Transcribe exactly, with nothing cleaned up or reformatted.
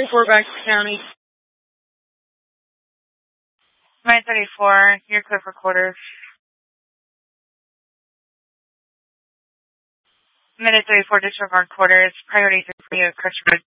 thirty-four, Baxter County. nine thirty-four, you're clear for quarters. Minute thirty-four, disregard quarters. Priority three for you, customer.